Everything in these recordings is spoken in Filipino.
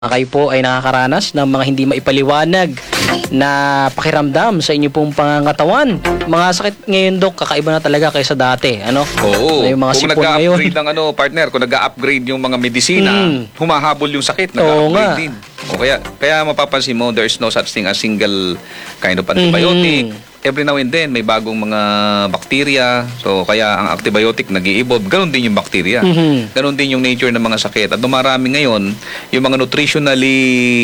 Kayo po ay nakakaranas ng mga hindi maipaliwanag na pakiramdam sa inyo pong pangangatawan. Mga sakit ngayon, Dok, kakaiba na talaga kaysa dati. Ano? Oo. Yung mga Kung sipon nag-upgrade ngayon. ng partner, kung nag-upgrade yung mga medisina, humahabol yung sakit, Oo nga. nag-upgrade din. O kaya mapapansin mo, there's no such thing as single kind of antibiotic. Every now and then, may bagong mga bakterya. So, kaya ang antibiotic nag-i-evolve. Ganon din yung bakterya. Ganon din yung nature ng mga sakit. At dumarami ngayon, yung mga nutritionally,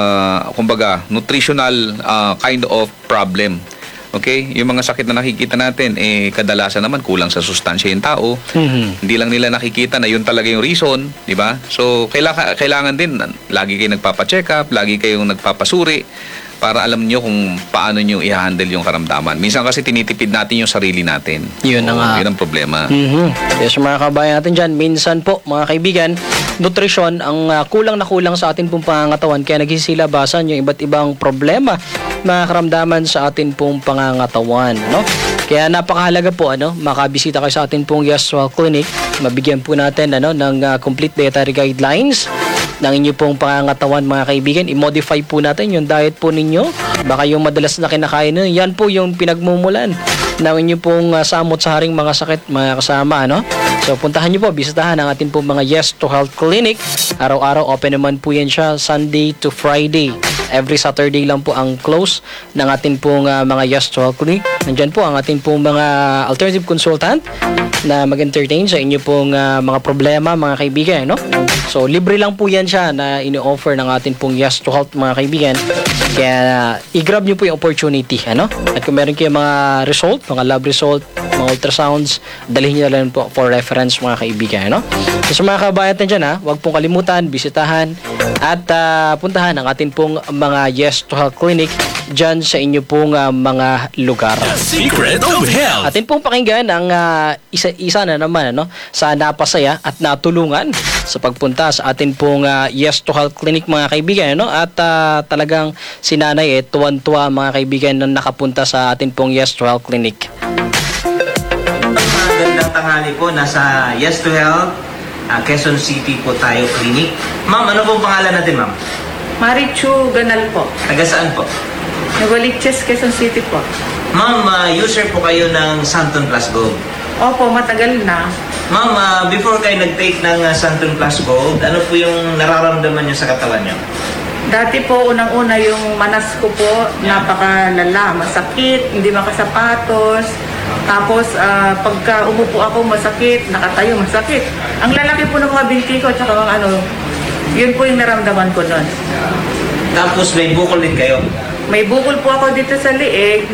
nutritional kind of problem. Okay? Yung mga sakit na nakikita natin, kadalasan naman kulang sa sustansya yung tao. Hindi lang nila nakikita na yun talaga yung reason, di ba? So, kailangan din, lagi kayong nagpapacheck up, lagi kayong nagpapasuri, para alam nyo kung paano nyo i-handle yung karamdaman. Minsan kasi tinitipid natin yung sarili natin. Yun na nga. Yun ang problema. Yes, mga kabayan natin dyan, minsan po, mga kaibigan, nutrisyon ang kulang na kulang sa atin pong pangangatawan. Kaya nagsisilabasan yung iba't ibang problema, mga karamdaman sa atin pong pangangatawan. No? Kaya napakahalaga po, makabisita kayo sa atin pong Yeswell Clinic. Mabigyan po natin ng complete dietary guidelines ng inyo pong pangangatawan, mga kaibigan. I-modify po natin yung diet po ninyo. Baka yung madalas na kinakain nyo, yan po yung pinagmumulan ng inyo pong samot-saring mga sakit, mga kasama. So puntahan nyo po, bisitahan ang ating pong mga Yes to Health Clinic. Araw-araw open naman po yan siya, Sunday to Friday. Every Saturday lang po ang close ng ating pong mga Yes to Health Clinic. Nandyan po ang ating pong mga alternative consultant na mag-entertain sa inyo pong mga problema, mga kaibigan. So libre lang po yan siya na ini-offer ng ating pong Yes to Health, mga kaibigan. Kaya i-grab nyo po yung opportunity. At kung meron kayo mga result, mga lab result, mga ultrasounds, dalhin nyo lang po for reference, mga kaibigan. So sa mga kabayan natin dyan, huwag pong kalimutan, bisitahan at puntahan ang ating pong mga Yes to Health Clinic dyan sa inyo pong mga lugar. The Secret of Health. Atin pong pakinggan ang isa na naman sa napasaya at natulungan sa pagpunta sa atin pong Yes to Health Clinic, mga kaibigan. At talagang si Nanay tuwan-tuwa, mga kaibigan, na nakapunta sa atin pong Yes to Health Clinic. Magandang tanghali po. Nasa Yes to Health, Quezon City po tayo, clinic. Ma'am, ano pong pangalan natin, ma'am? Marichu Ganal po. Taga saan po? Nagwaliches, Quezon City po. Ma'am, user po kayo ng Santon Plus Gold. Opo, matagal na. Ma'am, before kayo nag-take ng Santon Plus Gold, ano po yung nararamdaman nyo sa katawan nyo? Dati po, unang-una yung manas ko po, napakalala, masakit, hindi makasapatos. Tapos, pagka umupo ako, masakit, nakatayo, masakit. Ang lalaki po ng mga binti ko, tsaka mga yun po yung naramdaman ko nun. Tapos may bukol din kayo. May bukol po ako dito sa liig,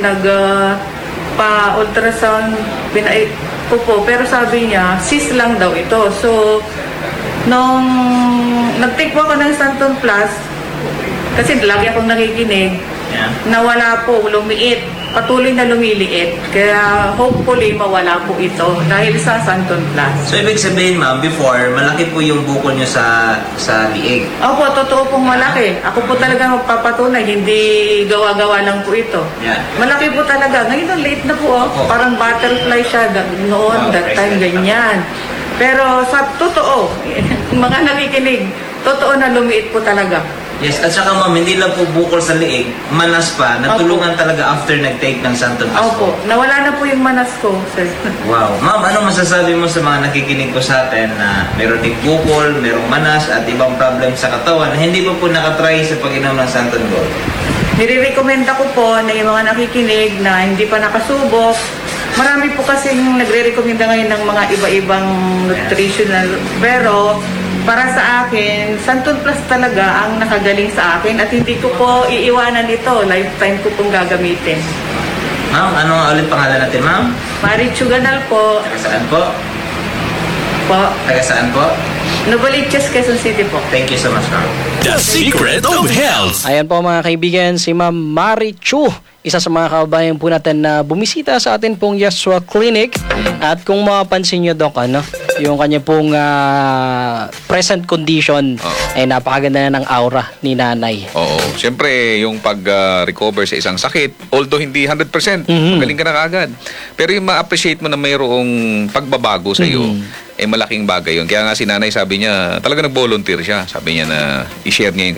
pa-ultrasound, pinait ko po, pero sabi niya, cyst lang daw ito. So, nung nag-take po ako ng Santon Plus, kasi lagi akong nakikinig, nawala po, lumiit. Patuloy na lumiliit. Kaya hopefully mawala po ito dahil sa Santon Plus. So, ibig sabihin, ma'am, before, malaki po yung bukol nyo sa liig. Opo, totoo pong malaki. Ako po talaga magpapatunay, hindi gawa-gawa lang po ito. Yeah. Malaki po talaga. Ngayon, late na po. Parang butterfly siya noon, that time, ganyan. Pero sa totoo, mga nakikinig, totoo na lumiit po talaga. Yes, at saka ma'am, hindi lang po bukol sa liig, manas pa, natulungan talaga after nag-take ng Santon Plus. Opo, nawala na po yung manas ko, sir. Wow. Ma'am, anong masasabi mo sa mga nakikinig ko sa atin na meron din bukol, merong manas at ibang problem sa katawan na hindi pa po nakatry sa pag-inom ng Santon Gold? Nire-recommenda ko po na yung mga nakikinig na hindi pa nakasubok. Marami po kasing nagre-recommenda ngayon ng mga iba-ibang nutritional. Pero para sa akin, Santon Plus talaga ang nakagaling sa akin at hindi ko po iiwanan ito. Lifetime ko pong gagamitin. Ma'am, ano nga ulit pangalan natin, ma'am? Marichu Ganal po. Taga saan po? Po. Taga saan po? Novaliches, Quezon City po. Thank you so much, ma'am. The Secret of Health. Ayan po, mga kaibigan, si Ma'am Marichu, isa sa mga kababayan po natin na bumisita sa atin pong Yeswell Clinic. At kung mapapansin nyo, Doc, yung kanya pong present condition ay napakaganda na ng aura ni nanay. Oo. Siyempre, yung pag-recover sa isang sakit, although hindi 100%, magaling ka na kaagad. Pero yung ma-appreciate mo na mayroong pagbabago sa iyo, malaking bagay yun. Kaya nga si nanay sabi niya, talaga nag-volunteer siya. Sabi niya na i-share niya yung